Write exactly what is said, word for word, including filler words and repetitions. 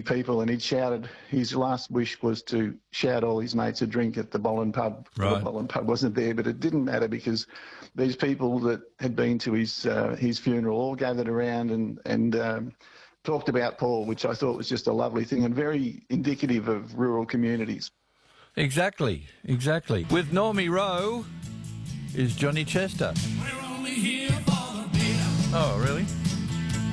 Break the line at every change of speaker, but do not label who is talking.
people, and he'd shouted, his last wish was to shout all his mates a drink at the Bollen pub.
Right.
The Bollen pub wasn't there, but it didn't matter because these people that had been to his uh, his funeral all gathered around and, and um, talked about Paul, which I thought was just a lovely thing and very indicative of rural communities.
Exactly, exactly. With Normie Rowe is Johnny Chester.
We're only here for the beer.
Oh, really?